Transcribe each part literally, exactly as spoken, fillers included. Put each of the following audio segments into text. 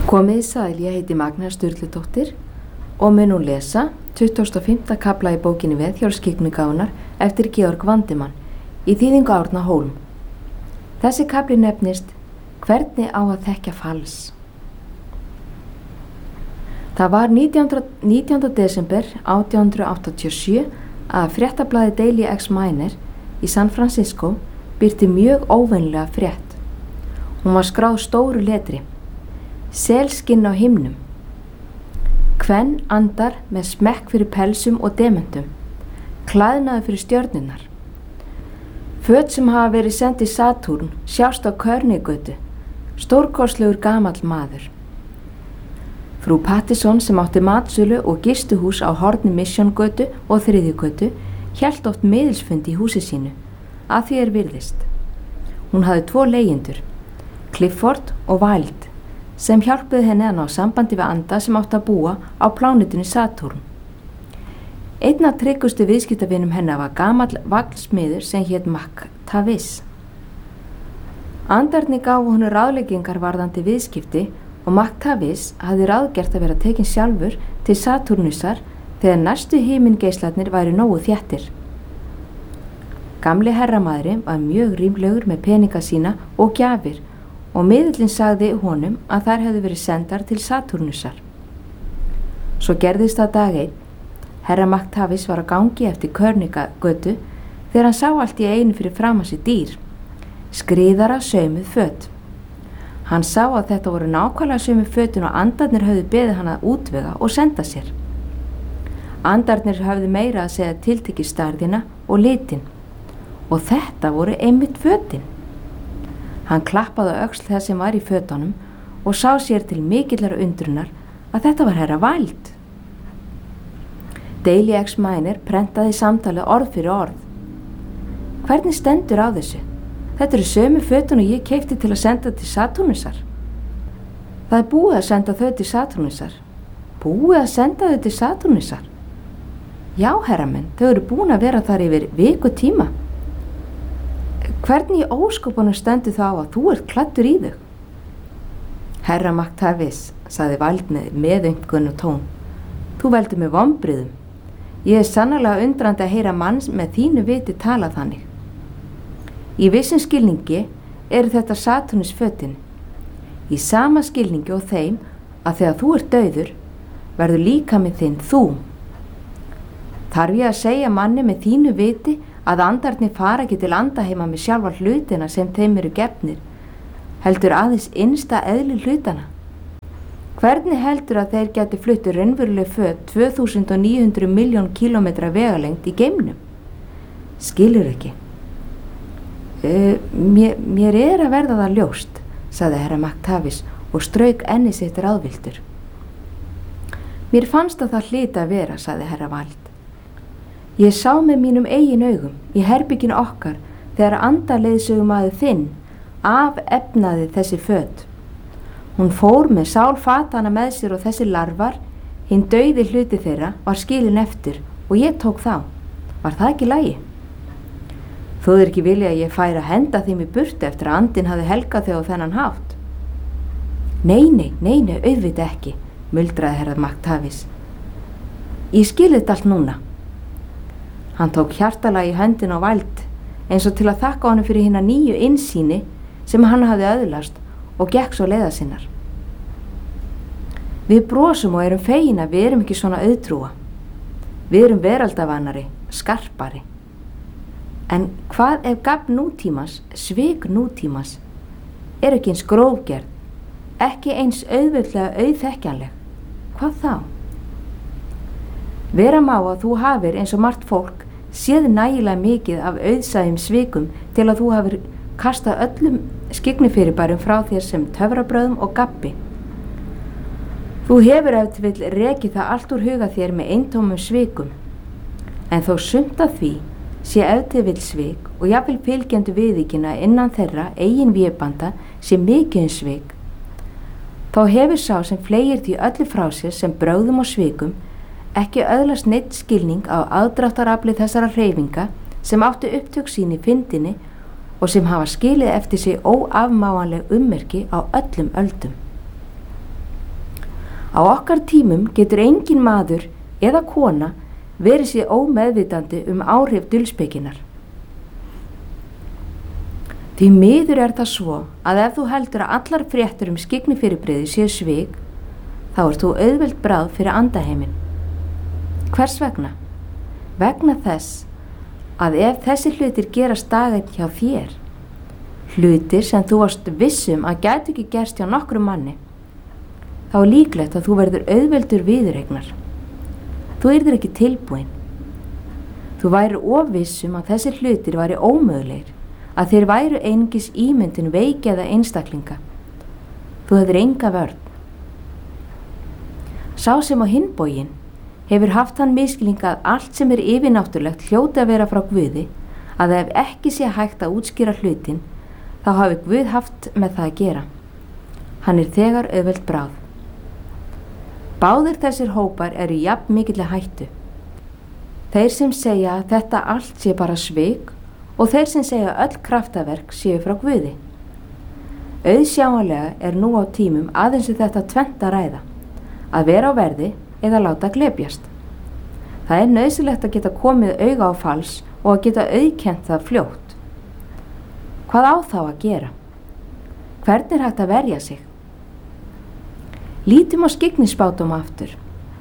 Komið sæl, ég heiti Magna Sturludóttir og mun nú lesa tuttugasta og fimmta kafla í bókinni Veðhjólsskyggnigáfunnar eftir Georg Vandimann í þýðingu Árna Hólm. Þessi kafli nefnist Hvernig á að þekkja fals. Það var nítjánda desember átján hundruð áttatíu og sjö að fréttablaðið Daily Examiner í San Francisco birti mjög óvenjulega frétt. Hún var skráð stóru letri. Selskinn á himnum. Kvenn andar með smekk fyrir pelsum og dementum. Klæðnaður fyrir stjörnurnar. Föt sem hafa verið send í Satúrn sjást á Körnigötu. Stórkostlegur gamall maður. Frú Pattison sem átti matsölu og gistuhús á horni Missiongötu og Þriðjugötu hélt oft miðilsfundi í húsi sínu, að því er virðist. Hún hafði tvo leigjendur, Clifford og Wilde, sem hjálpuði henni að ná sambandi við anda sem átti að búa á plánetunni Satúrn. Einn af tryggustu viðskiptavinum hennar var gamall vaglsmiður sem hét McTavish. Andarnir gáfu honum ráðleggingar varðandi viðskipti og McTavish hafði ráðgert að vera tekinn sjálfur til Satúrnusar þegar næstu himingeislarnir væri nógu þéttir. Gamli herramaðurinn var mjög rímlegur með peninga sína og gjafir og miðillinn sagði honum að þær hefðu verið sendar til Satúrnusar. Svo gerðist það dag einn. Herra McTavish var að gangi eftir Körnigötu þegar hann sá allt í einu fyrir framan sig dýr, skriðara saumuð föt. Hann sá að þetta voru nákvæmlega sömu fötin og andarnir höfðu beðið hann að útvega og senda sér. Andarnir höfðu meira að segja tiltekið stærðina og litin og þetta voru einmitt fötin. Hann klappaði á öxl þess sem var í fötunum og sá sér til mikillar undrunar að þetta var herra Wilde. Daily Examiner prentaði samtalið orð fyrir orð. Hvernig stendur á þessu? Þetta eru sömu fötun og ég keypti til að senda til Satúrnusar. Það er búið að senda þau til Satúrnusar. Búið að senda þau til Satúrnusar? Já, herra minn, þau eru búin að vera þar yfir viku tíma. Hvernig í óskopunum stendur þá að þú ert klæddur í þau? Herra McTavish, sagði Wilde með einhvern tón. Þú veldur með vonbrigðum. Ég er sannarlega undrandi að heyra mann með þínu viti tala þannig. Í vissum skilningi eru þetta Satúrnus fötin. Í sama skilningi og þeim að þegar þú ert dauður, verður líkaminn þinn þú. Þarf ég að segja manni með þínu viti að andarnir fara ekki til andaheima með sjálfa hlutina sem þeim eru gefnir, heldur aðeins innsta eðli hlutana. Hvernig heldur að þeir geti fluttu raunveruleg föt tvö þúsund níu hundruð milljón kílómetra vegalengd í geimnum? Skilur ekki. Uh, mér, mér er að verða það ljóst, sagði herra McTavish og strauk enni sitt ráðviltur. Mér fannst að það hlyti að vera, sagði herra Wilde. Ég sá með mínum eigin augum í herbygginu okkar þegar andaleiðsögumaður þinn afefnaði þessi föt. Hún fór með sálfatana með sér og þessi larvar, hinn dauði hluti þeirra, var skilin eftir og ég tók þá. Var það ekki í lagi? Þú er ekki vilja að ég færi að henda þeim í burtu eftir að andinn hafi helgað þau á þennan hátt. Nei, nei, nei, nei, auðvitað ekki, muldraði herra McTavish. Ég skilði þetta allt núna. Hann tók hjartalega í höndin á Wilde eins og til að þakka honum fyrir hina nýju innsýni sem hann hafði öðlast og gekk svo leiða sinnar. Við brosum og erum fegin að við erum ekki svona auðtrúa. Við erum veraldavannari, skarpari. En hvað ef gafn nútímans, svik nútímans, er ekki eins grófgerð, ekki eins auðveldlega auðþekkjanleg? Hvað þá? Vera má að þú hafir eins og margt fólk séð nægilega mikið af auðsæðum svikum til að þú hafir kastað öllum skygnifyrirbærum frá þér sem töfrabröðum og gabbi. Þú hefur ef til vill rekið það allt úr huga þér með eintómum svikum, en þó sumt af því sé ef til vill svik og jafnvel fylgjendu viðvíkina innan þeirra eigin vébanda sé mikið um svik, þá hefur sá sem fleygir því öllu frá sér sem brögðum og svikum ekki öðlast neitt skilning á aðdráttarafli þessara hreyfinga sem áttu upptök sín í fyndinni og sem hafa skilið eftir sig óafmáanleg ummerki á öllum öldum. Á okkar tímum getur engin maður eða kona verið sér ómeðvitandi um áhrif dulspekinnar. Því miður er það svo að ef þú heldur að allar fréttur um skyggni-fyrirbrigði séu svik, þá ert þú auðvelt bráð fyrir andaheiminn. Hvers vegna? Vegna þess að ef þessi hlutir gerast daginn hjá þér, hlutir sem þú varst vissum að gætu ekki gerst hjá nokkrum manni, þá er líklegt að þú verður auðveldur viðureignar. Þú yrðir ekki tilbúin. Þú væri ofvissum að þessi hlutir væri ómögulegir, að þeir væru einungis ímyndun veikjaða einstaklinga. Þú hefur enga vörn. Sá sem á hinn bóginn hefur haft þann misskilning að allt sem er yfirnáttúrlegt hljóti að vera frá Guði, að ef ekki sé hægt að útskýra hlutin, þá hafi Guð haft með það að gera. Hann er þegar auðvelt bráð. Báðir þessir hópar eru jafn mikillega hættu. Þeir sem segja að þetta allt sé bara svik og þeir sem segja öll kraftaverk séu frá Guði. Auðsjáanlega er nú á tímum aðeins þetta tvennt að ræða, að vera á verði eða láta glepjast. Það er nauðsynlegt að geta komið auga á fals og að geta auðkennt það fljótt. Hvað á þá að gera? Hvernig er hægt að verja sig? Lítum á skyggnispádóma aftur.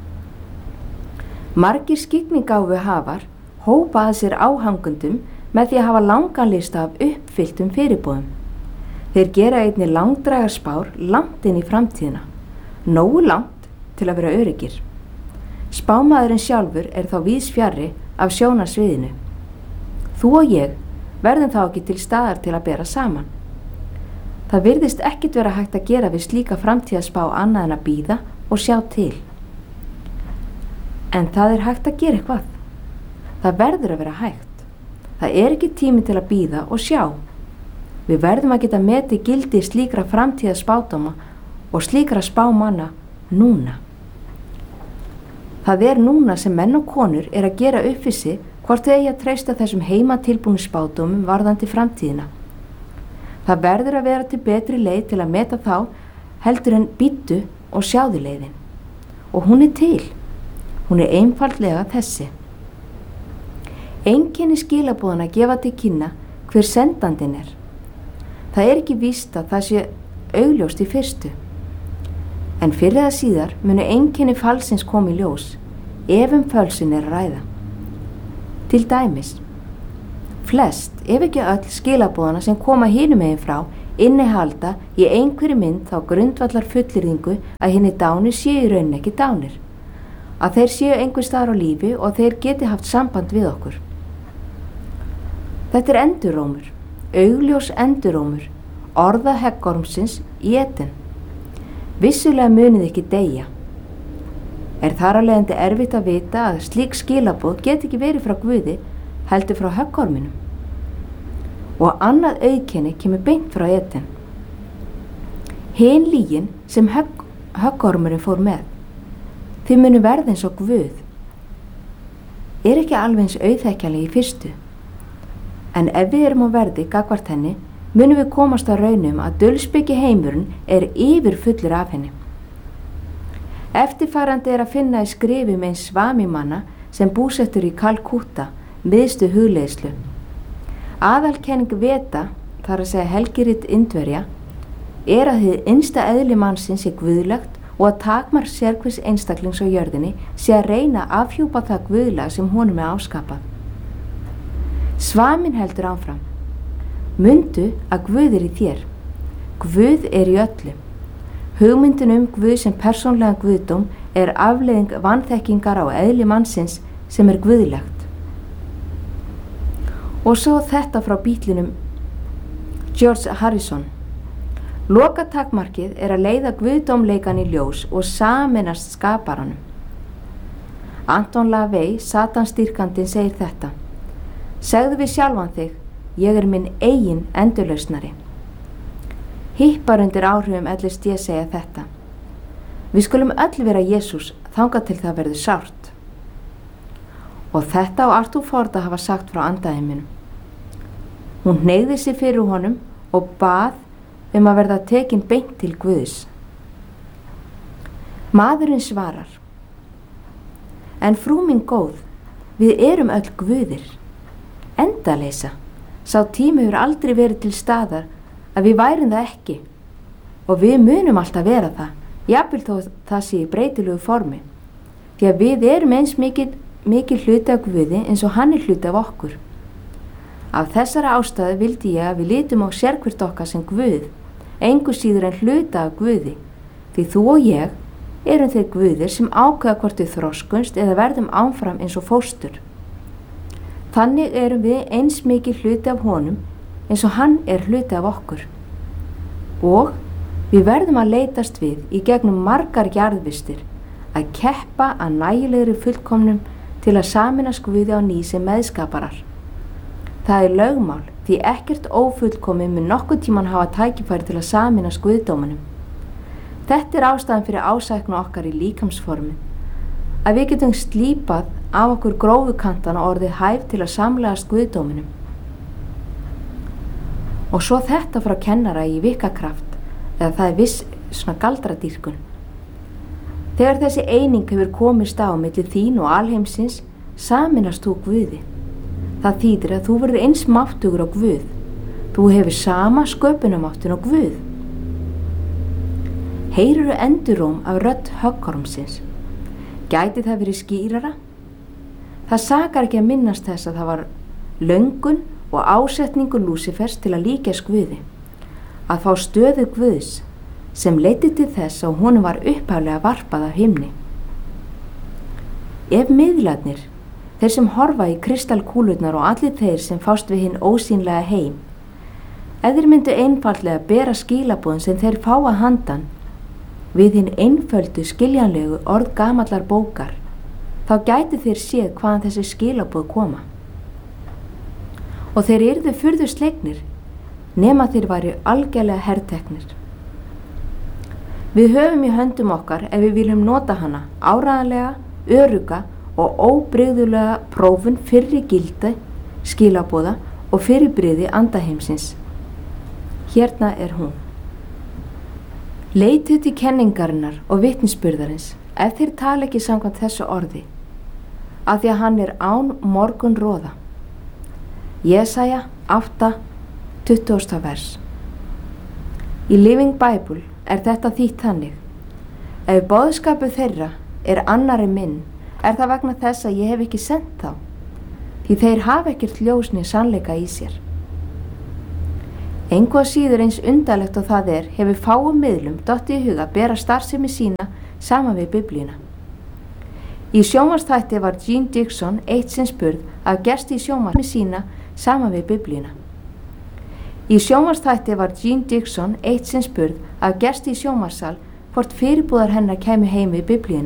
Margir skyggnigáfu hafar hópa að sér áhangundum með því að hafa langan lista af uppfylltum fyrirboðum. Þeir gera einnig langdrægar spár langt inn í framtíðina, nógu langt til að vera öryggir. Spámaðurinn sjálfur er þá víðs fjarri af sjónarsviðinu. Þú og ég verðum þá ekki til staðar til að bera saman. Það virðist ekkert vera hægt að gera við slíka framtíðaspá annað en að bíða og sjá til. En það er hægt að gera eitthvað. Það verður að vera hægt. Það er ekki tími til að bíða og sjá. Við verðum að geta metið gildi slíkra framtíðaspádóma og slíkra spámanna núna. Það er núna sem menn og konur er að gera upp við sig hvort þau eigi að treysta þessum heimatilbúnu spádómum varðandi framtíðina. Það verður að vera til betri leið til að meta þá heldur en bíddu og sjáðu leiðin. Og hún er til. Hún er einfaldlega þessi. Einkenni skilaboðanna gefa til kynna hver sendandinn er. Það er ekki víst að það sé augljóst í fyrstu. En fyrir eða síðar munu einkenni falsins koma í ljós, ef um fölsun er að ræða. Til dæmis, flest, ef ekki öll skilaboðana sem koma hinum megin frá, innihalda í einhverju mynd þá grundvallar fullyrðingu að hinni dánir séu í rauninni ekki dánir, að þeir séu einhver staðar á lífi og þeir geti haft samband við okkur. Þetta er endurómur, augljós endurómur, orða heggormsins í Eden. Vissulega munið ekki deyja. Er þar að leiðandi erfitt að vita að slík skilaboð get ekki verið frá Guði, heldur frá höggorminum. Og annað auðkenni kemur beint frá Eden. Hin lygin sem högg, höggormurinn fór með, þið munu verða eins og Guð. Er ekki alveg eins auðþekkjanleg í fyrstu. En ef við erum á verði gagnvart henni, munum við komast að raunum að dulspeki heimurinn er yfir fullur af henni. Eftirfarandi er að finna í skrifum eins svamimanna sem búsettur í Kalkútta, miðstu hugleiðslu. Aðalkenning Veda, þar að segja helgirit Indverja, er að hið innsta eðli mannsins sé guðlegt og að takmark sérhvers einstaklings á jörðinni sé að reyna að afhjúpa það guðlega sem honum er áskapað. Svamin heldur áfram. Mundu að Guð er í þér. Guð er í öllu. Hugmyndin um Guð sem persónlegan guðdóm er afleiðing vanþekkingar á eðli mannsins sem er guðlegt. Og svo þetta frá Bítlinum George Harrison. Lokatakmarkið er að leiða guðdómleikan í ljós og sameinast skaparanum. Anton LaVey, satanstýrkandinn, segir þetta. Segðu við sjálfan þig, ég er minn eigin endurlausnari. Hippar undir áhrifum L S D segja þetta. Við skulum öll vera Jesús þangað til það verður sárt. Og þetta á Arthur Ford að hafa sagt frá andaheiminum. Hún hneigði sig fyrir honum og bað um að verða tekin beint til Guðs. Maðurinn svarar: En frú mín góð, við erum öll guðir. Endaleysa, sá tími hefur aldrei verið til staðar að við værum það ekki, og við munum alltaf vera það, jafnvel þó það sé í breytilegu formi, því að við erum eins mikið, mikið hluti af Guði eins og hann er hluti af okkur. Af þessara ástæðu vildi ég að við lítum á sérhvert okkar sem Guð, engu síður en hluta af Guði, því þú og ég erum þeir guðir sem ákveða hvort við þroskunst eða verðum áfram eins og fóstur. Þannig erum við eins mikið hluti af honum eins og hann er hluti af okkur. Og við verðum að leitast við í gegnum margar jarðvistir að keppa að nægilegri fullkomnum til að sameinast Guði á ný sem meðskaparar. Það er lögmál, því ekkert ófullkomið mun nokkuð tíman hafa tækifæri til að sameinast Guðdómanum. Þetta er ástæðan fyrir ásæknu okkar í líkamsformi, að við getum slípað af okkur grófu kantana og orðið hæf til að samlegast Guðdóminum. Og svo þetta frá kennara í vikakraft, eða það er viss svona galdradýrkun. Þegar þessi eining hefur komist á milli þín og alheimsins, sameinast þú Guði. Það þýðir að þú verður eins máttugur á Guð. Þú hefur sama sköpunarmáttinn á Guð. Heyrirðu enduróm af rödd höggormsins? Gæti það verið skýrara? Það sakar ekki að minnast þess að það var löngun og ásetningur Lúsifers til að líkjast Guði, að fá stöðu Guðs sem leiddi til þess að honum var upphaflega varpað af himni. Ef miðlarnir, þeir sem horfa í kristalkúlurnar og allir þeir sem fást við hinn ósýnlega heim, ef þeir myndu einfaldlega bera skilaboðin sem þeir fá að handan við hinn einföldu skiljanlegu orð gamallar bókar, þá gæti þeir séð hvaðan þessi skilaboð koma. Og þeir yrðu furðu slegnir, nema þeir væru algjörlega herteknir. Við höfum í höndum okkar ef við viljum nota hana áreiðanlega, örugga og óbrigðulega prófun fyrri gildi, skilaboða og fyrirbrigði andaheimsins. Hérna er hún. Leitið til kenningarinnar og vitnisburðarins ef þeir tala ekki samkvæmt þessu orði, af því að hann er án morgun roða. Jesaja átta, tuttugasta vers. Í Living Bible er þetta þýtt þannig: ef boðskapur þeirra er annari minn, er það vegna þess að ég hef ekki sent þá, því þeir hafa ekkert ljós né sannleika í sér. Engu að síður eins undarlegt og það er, hefur fáum miðlum dottið í huga að bera starfsemi sína saman við Biblíuna. Í sjónvarpsþætti var Gene Dixon eitt sinn spurð að gesti í sjónvarpsemi sína saman við Biblíuna. Í sjónvarpsþætti var Gene Dixon eitt sinn spurð að gesti í sjónvarpssal hvort fyrirbúðar hennar kæmi heim við Biblíuna.